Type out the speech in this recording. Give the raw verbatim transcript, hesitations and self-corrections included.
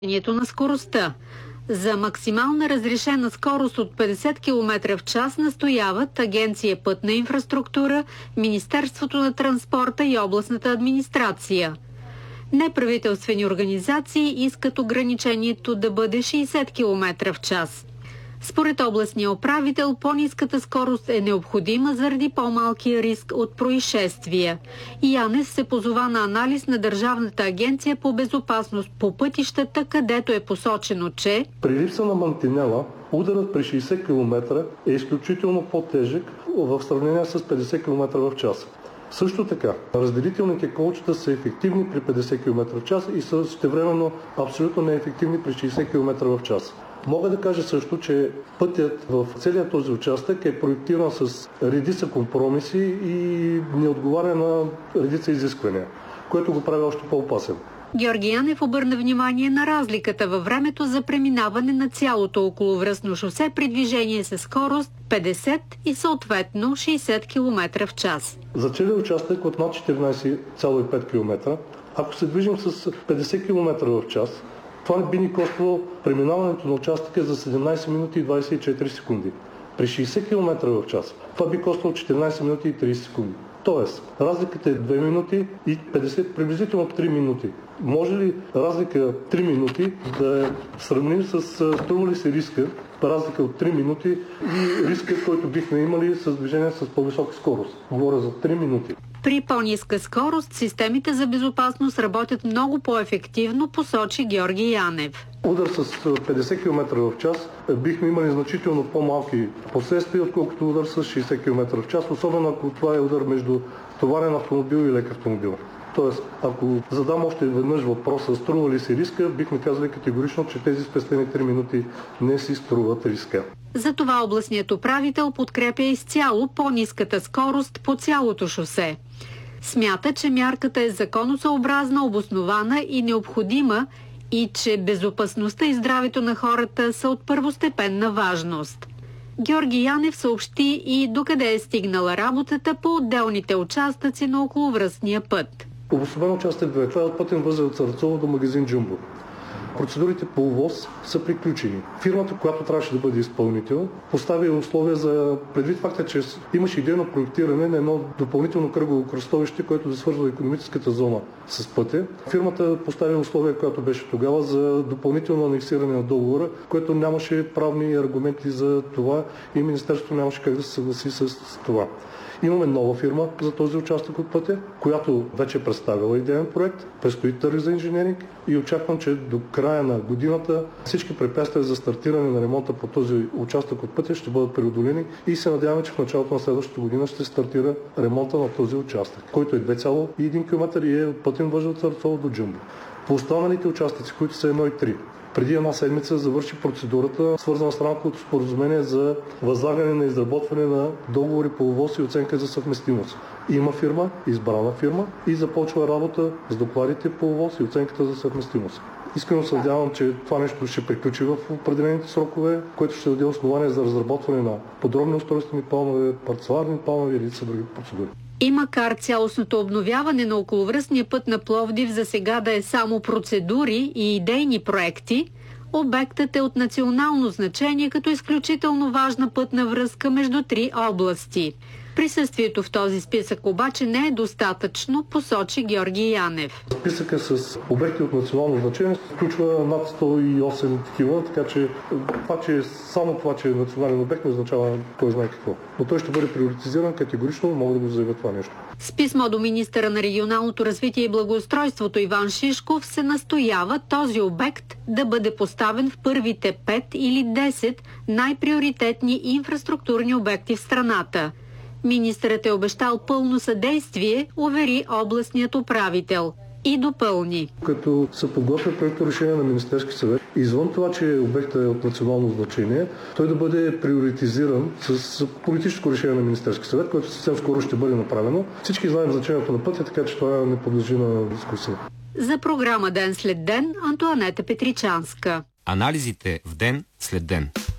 на скоростта. За максимална разрешена скорост от петдесет километра в час настояват Агенция Пътна инфраструктура, Министерството на транспорта и областната администрация. Неправителствени организации искат ограничението да бъде шейсет километра в час. Според областния управител, по-ниската скорост е необходима заради по-малкия риск от происшествия. Янев се позова на анализ на Държавната агенция по безопасност по пътищата, където е посочено, че при липса на мантинела ударът при шейсет километра е изключително по-тежък в сравнение с петдесет километра в час. Също така, разделителните колчета са ефективни при петдесет километра в час и са същевременно абсолютно неефективни при шейсет километра в час. Мога да кажа също, че пътят в целия този участък е проектиран с редица компромиси и не отговаря на редица изисквания, което го прави още по-опасен. Георги Янев обърна внимание на разликата във времето за преминаване на цялото околовръстно шосе при движение със скорост петдесет и съответно шейсет километра в час. За целият участък от над четиринадесет цяло и пет километра, ако се движим с петдесет километра в час, това не би ни коствало преминаването на участъка за седемнадесет минути и двадесет и четири секунди. При шейсет километра в час това би коствало четиринадесет минути и тридесет секунди. Тоест, разликата е две минути и петдесет, приблизително три минути. Може ли разлика три минути да я сравним с струва ли се риска, разлика от три минути и риска, който бихме имали с движение с по-висока скорост? Говоря за три минути. При по-ниска скорост системите за безопасност работят много по-ефективно, посочи Георги Янев. Удар с петдесет километра в час бихме имали значително по-малки последствия, отколкото удар с шейсет километра в час, особено ако това е удар между товарен автомобил и лек автомобил. Тоест, ако задам още веднъж въпроса, струва ли се риска, бихме казали категорично, че тези спестени три минути не си струват риска. Затова областният управител подкрепя изцяло по-ниската скорост по цялото шосе. Смята, че мярката е законосъобразна, обоснована и необходима и че безопасността и здравето на хората са от първостепенна важност. Георги Янев съобщи и докъде е стигнала работата по отделните участъци на околовръстния път. Обособен участък две. Това е от пътен възел от Царацово до магазин Джумбо. Процедурите по ОВОС са приключени. Фирмата, която трябваше да бъде изпълнител, постави условия за предвид факта, че имаше идейно проектиране на едно допълнително кръгово кръстовище, което да свързва икономическата зона с пътя. Фирмата постави условия, която беше тогава, за допълнително анексиране на договора, което нямаше правни аргументи за това и Министерството нямаше как да се съгласи с това. Имаме нова фирма за този участък от пътя, която вече е представила идеен проект, предстои търг за инженеринг и очаквам, че до края на годината всички препятствия за стартиране на ремонта по този участък от пътя ще бъдат преодолени и се надяваме, че в началото на следващата година ще стартира ремонта на този участък, който е две цяло и един километър и е от пътен възел от Царацово до Джумбо. По останалите участъци, които са едно и три, преди една седмица завърши процедурата, свързана с рамковото споразумение за възлагане на изработване на договори по ОВОС и оценка за съвместимост. Има фирма, избрана фирма и започва работа с докладите по ОВОС и оценката за съвместимост. Искрено се надявам, че това нещо ще приключи в определените срокове, което ще даде основание за разработване на подробни устройствени планове, парцеларни планове и редица други процедури. И макар цялостното обновяване на околовръстния път на Пловдив за сега да е само процедури и идейни проекти, обектът е от национално значение като изключително важна пътна връзка между три области. Присъствието в този списък обаче не е достатъчно, посочи Георги Янев. Списъка с обекти от национално значение включва над сто и осем такива, така че това, че само това, че е национален обект, не означава кой знае какво. Но той ще бъде приоритизиран категорично, мога да го заявя това нещо. С писмо до министъра на регионалното развитие и благоустройството Иван Шишков се настоява този обект да бъде поставен в първите пет или десет най-приоритетни инфраструктурни обекти в страната. Министърът е обещал пълно съдействие, увери областният управител. И допълни. Като се подготвя проекто решение на Министерски съвет, извън това, че обектът е от национално значение, той да бъде приоритизиран с политическо решение на Министерски съвет, което съвсем скоро ще бъде направено. Всички знаем значението на пътя, така че това не подлежи на дискусия. За програма Ден след ден, Антоанета Петричанска. Анализите в ден след ден.